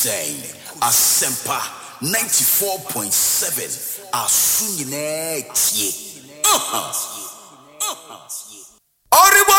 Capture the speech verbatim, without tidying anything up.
saying Asempa ninety-four point seven Asunyine tie. Uh-huh. Uh-huh. Oribo